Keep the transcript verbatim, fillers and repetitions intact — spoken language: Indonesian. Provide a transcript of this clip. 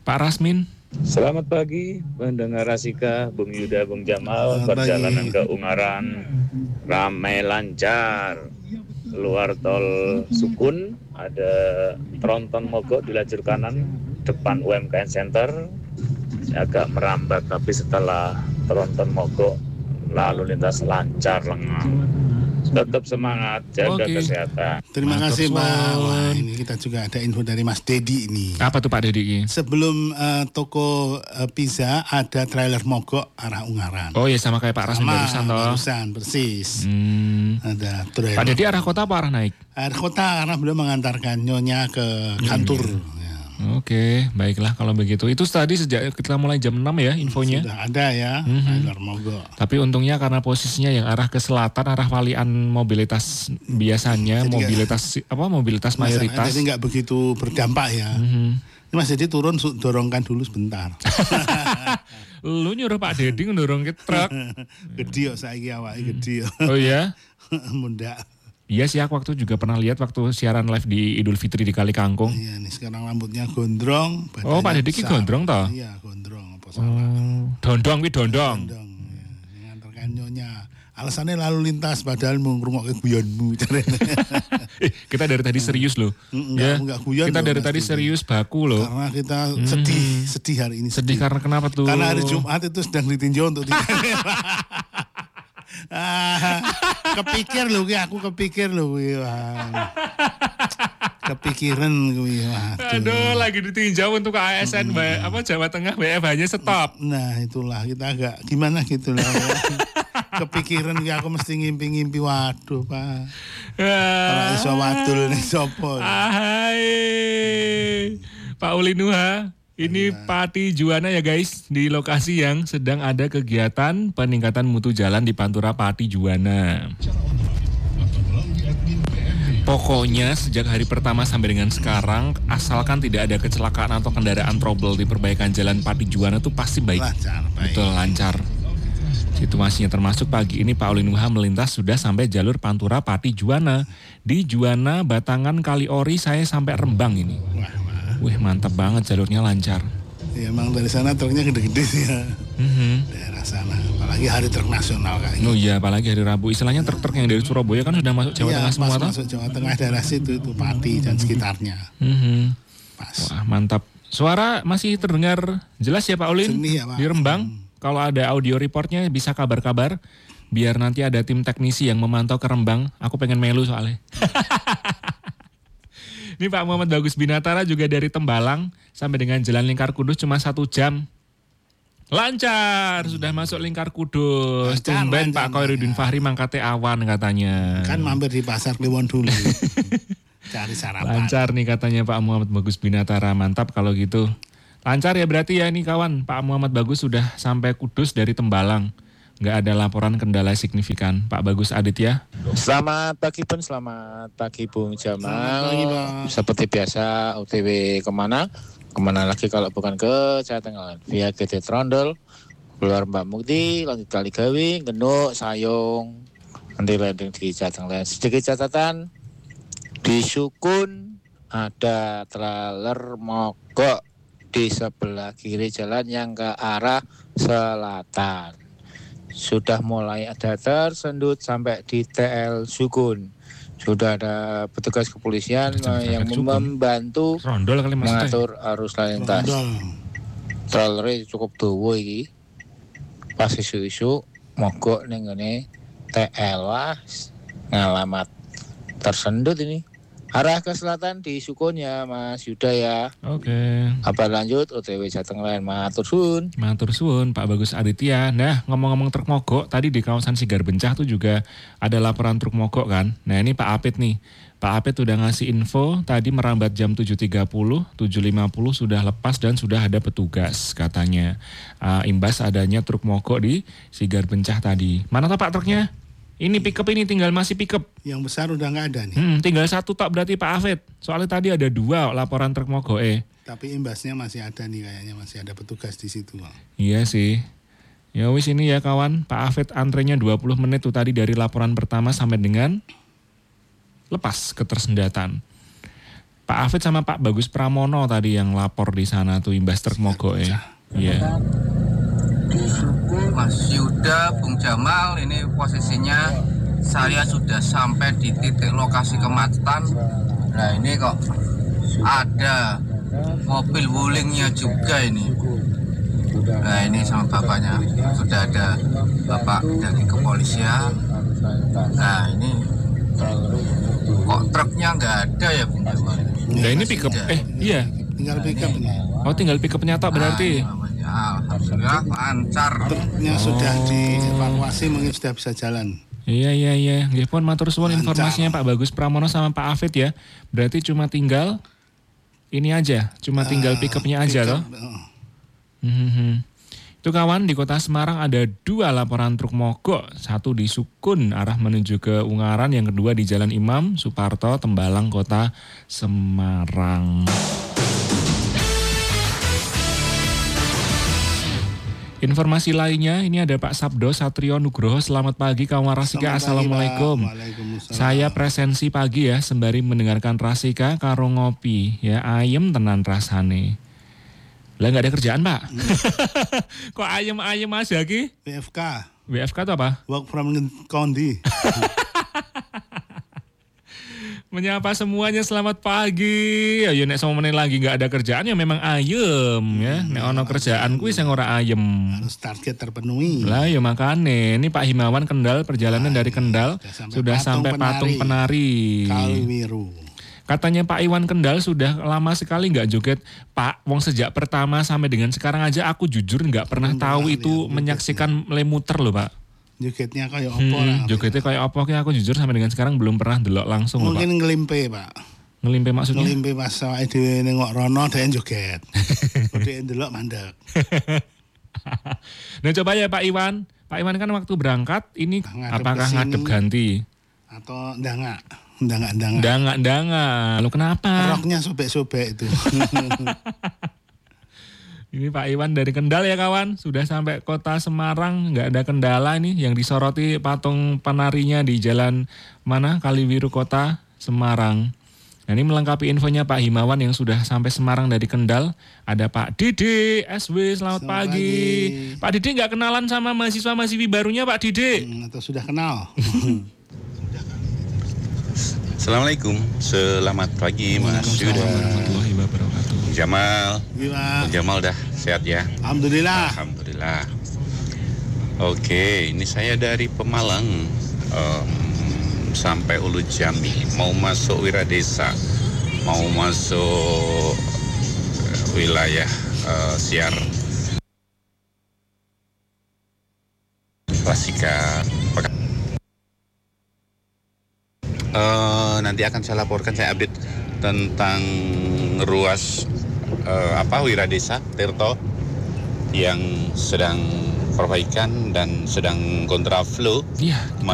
Pak Rasmin. Selamat pagi, pendengar Rasika, Bung Yuda, Bung Jamal. Perjalanan ke Ungaran ramai lancar. Luar tol Sukun ada tronton mogok di lajur kanan depan U M K M Center. Agak merambat, tapi setelah tronton mogok lalu lintas lancar lengang. Tetap semangat, jaga Oke. kesehatan. Terima Matur kasih Pak. suwun. Wah, ini kita juga ada info dari Mas Dedi ini. Apa tuh Pak Dedi? Sebelum uh, toko uh, pizza ada trailer mogok arah Ungaran. Oh iya, sama kayak Pak Rasmin Sama, barusan toh. barusan, persis. Hmm. Ada trailer. Pak Dedi arah kota apa arah naik? Arah kota karena beliau mengantarkan nyonya ke kantor. Ya. Oke, baiklah kalau begitu. Itu tadi sejak kita mulai jam enam ya infonya. Sudah ada ya, Mhm. trailer mogok. Tapi untungnya karena posisinya yang arah ke selatan, arah walian mobilitas biasanya, Jadi mobilitas apa mobilitas mayoritas. Jadi nggak begitu berdampak ya. Mhm. Ini Mas Dedi turun su- dorongkan dulu sebentar. Lu nyuruh Pak Dedi ngedorong ke truk. Gede kok saiki awake gede. Oh iya? Munda. Iya sih, aku waktu juga pernah lihat waktu siaran live di Idul Fitri di Kali Kangkung. Iya nih sekarang rambutnya gondrong. Oh, Pak badannya Dedi ki besar. gondrong toh? Iya gondrong apa salah. Oh, dondong wi dondong. Gondrong. Ya. Ngantarkan nyonya. Alasannya lalu lintas padahal mau ngrungokke guyonmu. Eh, kita dari tadi serius loh. Enggak, Ya, enggak guyon kita loh, dari Mas tadi Dedi. serius baku loh. Karena kita sedih, sedih hari ini. Sedih karena kenapa tuh? Karena hari Jumat itu sedang ditinjau untuk tidak. Ah, kepikir loh, ki, aku kepikir loh, ki, wah. Kepikiran gue. Aduh, lagi ditinjau untuk A S N hmm. apa Jawa Tengah W F H-nya stop. Nah, itulah kita agak gimana gitu lah. Kepikiran ki aku mesti ngimpi-ngimpi, waduh, Pak. Ora iso wadul ning sapa. Hai. Pak Ulinuha. Ini Pati Juwana ya guys, di lokasi yang sedang ada kegiatan peningkatan mutu jalan di Pantura Pati Juwana. Pokoknya sejak hari pertama sampai dengan sekarang, asalkan tidak ada kecelakaan atau kendaraan trouble di perbaikan jalan Pati Juwana itu pasti baik. Lancar, baik. Betul, lancar. Situasinya termasuk pagi ini Pak Ulinuha melintas sudah sampai jalur Pantura Pati Juwana. Di Juwana, Batangan, Kaliori, saya sampai Rembang ini. Wah, wah. Wih, mantap banget, jalurnya lancar. Ya emang dari sana truknya gede-gede sih ya. Mm-hmm. Daerah sana, apalagi hari truk nasional kayak Oh iya, apalagi hari Rabu. Istilahnya truk-truk yang dari Surabaya kan sudah masuk Jawa Iya, Tengah semua pas toh? masuk Jawa Tengah daerah situ itu Pati dan sekitarnya. Mm-hmm. Pas. Wah, mantap. Suara masih terdengar jelas ya Pak Ulin? Jernih ya, Pak. Di Rembang. Kalau ada audio reportnya bisa kabar-kabar. Biar nanti ada tim teknisi yang memantau ke Rembang. Aku pengen melu soalnya. Ini Pak Muhammad Bagus Binatara juga dari Tembalang sampai dengan Jalan Lingkar Kudus cuma satu jam. Lancar, sudah masuk Lingkar Kudus. Lancar, Tumben lancar, Pak Khairuddin lancar. Fahri mangkate awan katanya. Kan mampir di pasar Kliwon dulu. Cari sarapan. Lancar nih katanya Pak Muhammad Bagus Binatara. Mantap kalau gitu. Lancar ya berarti ya ini kawan. Pak Muhammad Bagus sudah sampai Kudus dari Tembalang. Nggak ada laporan kendala signifikan. Pak Bagus Aditya. Selamat pagi pun, selamat pagi Bung Jamal. Selamat pagi, Pak. Seperti biasa O T W kemana? Kemana lagi kalau bukan ke Jawa Tengah? Via G T Trondol, keluar Mbak Mukti, lanjut Kaligawi, Genuk, Sayung, nanti landing di Jateng Lain. Sedikit catatan, di Sukun ada trailer mogok di sebelah kiri jalan yang ke arah selatan. Sudah mulai ada tersendut sampai di T L Sukun. Sudah ada petugas kepolisian Sampai yang Sukun. membantu Rondol kali maksudnya. mengatur arus lalu lintas. Rondol. Trailernya cukup dawa iki. Pas isu-isu mogok ning ngene T L wah ngalamat tersendut ini. Arah ke selatan di Sukun ya Mas Yuda ya. Oke. Apa lanjut O T W Jateng Lain matur suwun. Matur suwun Pak Bagus Aditya. Nah ngomong-ngomong truk mogok, tadi di kawasan Sigar Bencah tuh juga ada laporan truk mogok kan. Nah ini Pak Apit nih. Pak Apit udah ngasih info tadi merambat jam tujuh tiga puluh, tujuh lima puluh sudah lepas dan sudah ada petugas katanya. Uh, imbas adanya truk mogok di Sigar Bencah tadi. Mana tuh Pak truknya? Ini pickup ini tinggal masih pickup. Yang besar udah nggak ada nih. Hmm, tinggal satu tak berarti Pak Afid. Soalnya tadi ada dua laporan truk mogok eh. Tapi imbasnya masih ada nih kayaknya masih ada petugas di situ, Bang. Iya sih. Ya wis ini ya kawan, Pak Afid antrenya dua puluh menit tuh tadi dari laporan pertama sampai dengan lepas ketersendatan. Pak Afid sama Pak Bagus Pramono tadi yang lapor di sana tuh imbas truk mogok ya. Iya. Mas Yuda, Bung Jamal, ini posisinya saya sudah sampai di titik lokasi kemacetan. Nah ini kok ada mobil wulingnya juga ini. Nah ini sama bapaknya, sudah ada bapak dari kepolisian. Nah ini kok truknya nggak ada ya Bung Jamal? Nah ini pick up, eh iya. Tinggal pick up ini. Oh tinggal pick up nyata berarti. Nah, alhamdulillah lancar. Truknya sudah dievakuasi, mungkin sudah bisa jalan. Iya iya iya, nggih pun matur suwun informasinya Pak Bagus Pramono sama Pak Afid ya. Berarti cuma tinggal ini aja, cuma tinggal pick up-nya aja toh. Hmm. Itu kawan, di kota Semarang ada dua laporan truk mogok, satu di Sukun arah menuju ke Ungaran, yang kedua di Jalan Imam Suparto Tembalang kota Semarang. Informasi lainnya, ini ada Pak Sabdo Satrio Nugroho. Selamat pagi kawan Rasika, assalamualaikum. Saya presensi pagi ya, sembari mendengarkan Rasika karo ngopi ya, ayem tenan rasane. Lah nggak ada kerjaan Pak? Hmm. Kok ayem-ayem aja ki? W F K. W F K itu apa? Work from Condi. Menyapa semuanya, selamat pagi. Ayo nek sama menit lagi nggak ada kerjaan ya memang ayem ya. Nek ono kerjaan kuwi sing ora ayem. Harus target terpenuhi. Lah ya makane. Ini Pak Himawan Kendal, perjalanan nah, dari Kendal sudah sampai, sudah patung sampai penari. Patung penari. Kaliwiru. Katanya Pak Iwan Kendal sudah lama sekali nggak joget. Pak, wong sejak pertama sampai dengan sekarang aja aku jujur nggak pernah Belum tahu itu ya, menyaksikan lemuter loh Pak. Jogetnya kayak hmm, opo lah. Jogetnya kayak opo, aku jujur sampai dengan sekarang belum pernah delok langsung. Mungkin Pak. ngelimpe Pak. Ngelimpe maksudnya? Ngelimpe pas awake dhewe nengok rono dhewe joget. Dhewe ndelok mandek. Nah coba ya Pak Iwan. Pak Iwan kan waktu berangkat ini ngadep apakah kesini, ngadep ganti? Atau ndangak? Ndangak-ndangak. Ndangak-ndangak. Lalu kenapa? Roknya sobek-sobek itu. Ini Pak Iwan dari Kendal ya kawan, sudah sampai kota Semarang, nggak ada kendala ini. Yang disoroti patung penarinya di jalan mana? Kaliwiru kota Semarang. Nah ini melengkapi infonya Pak Himawan yang sudah sampai Semarang dari Kendal. Ada Pak Didi, S W, selamat, selamat pagi. pagi. Pak Didi nggak kenalan sama mahasiswa-mahasiswi barunya Pak Didi? Hmm, atau sudah kenal? Assalamualaikum, selamat pagi Mas Yuda. Warahmatullahi wabarakatuh. Jamal, Gimana? Jamal dah sehat ya? Alhamdulillah. Alhamdulillah. Oke, ini saya dari Pemalang um, sampai Ulu Jami, mau masuk Wiradesa, mau masuk wilayah uh, Siar Rasika. Uh, nanti akan saya laporkan, saya update tentang ruas uh, apa Wiradesa Tirto yang sedang perbaikan dan sedang kontraflow. Iya.